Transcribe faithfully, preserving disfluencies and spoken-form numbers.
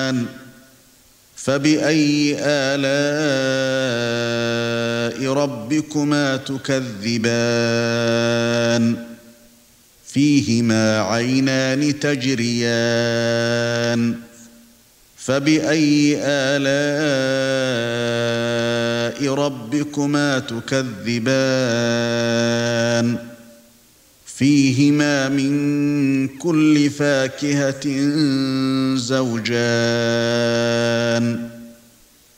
تكذبان فبأي آلاء ربكما تكذبان فيهما عينان تجريان فبأي آلاء ربكما تكذبان فيهما من كل فاكهة زوجان